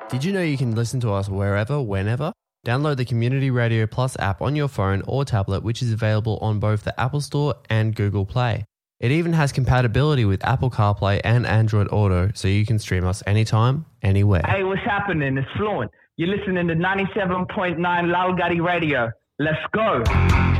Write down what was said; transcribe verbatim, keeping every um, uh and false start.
Did you know you can listen to us wherever, whenever? Download the Community Radio Plus app on your phone or tablet, which is available on both the Apple Store and Google Play. It even has compatibility with Apple CarPlay and Android Auto, so you can stream us anytime, anywhere. Hey, what's happening? It's Fluent. You're listening to ninety-seven point nine Lalgadi Radio. Let's go.